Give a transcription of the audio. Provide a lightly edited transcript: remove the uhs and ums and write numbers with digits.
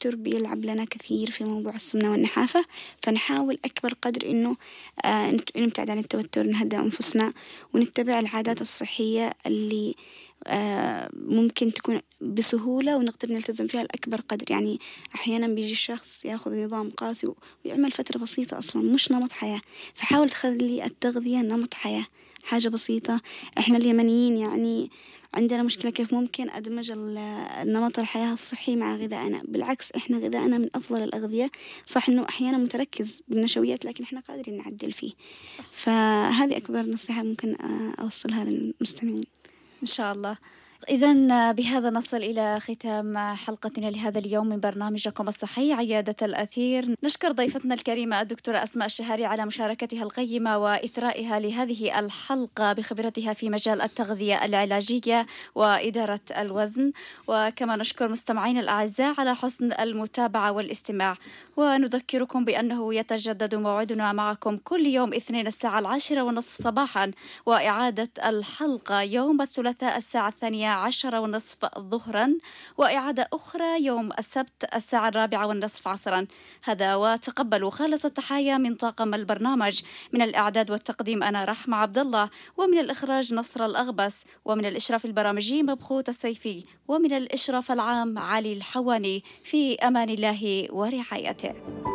التوتر بيلعب لنا كثير في موضوع السمنة والنحافة، فنحاول أكبر قدر إنه نبتعد عن التوتر، نهدأ أنفسنا ونتبع العادات الصحية اللي ممكن تكون بسهولة ونقدر نلتزم فيها لأكبر قدر. يعني أحيانا بيجي الشخص ياخذ نظام قاسي ويعمل فترة بسيطة أصلا مش نمط حياة، فحاول تخلي التغذية نمط حياة، حاجة بسيطة. إحنا اليمنيين يعني عندنا مشكلة كيف ممكن أدمج النمط الحياة الصحي مع غذائنا. بالعكس إحنا غذائنا من أفضل الأغذية، صح إنه أحيانا متركز بالنشويات لكن إحنا قادرين نعدل فيه. صح. فهذه أكبر نصيحة ممكن أوصلها للمستمعين إن شاء الله. إذن بهذا نصل إلى ختام حلقتنا لهذا اليوم من برنامجكم الصحي عيادة الأثير. نشكر ضيفتنا الكريمة الدكتورة أسماء الشهاري على مشاركتها القيمة وإثرائها لهذه الحلقة بخبرتها في مجال التغذية العلاجية وإدارة الوزن، وكما نشكر مستمعين الأعزاء على حسن المتابعة والاستماع، ونذكركم بأنه يتجدد موعدنا معكم كل يوم اثنين الساعة 10:30 صباحا، وإعادة الحلقة يوم الثلاثاء الساعة 12:30 ظهرا، وإعادة أخرى يوم السبت الساعة 4:30 عصرا. هذا وتقبلوا خالص التحايا من طاقم البرنامج، من الإعداد والتقديم أنا رحمة عبد الله، ومن الإخراج نصر الأغبس، ومن الإشراف البرامجي مبخوت السيفي، ومن الإشراف العام علي الحواني. في أمان الله ورعايته.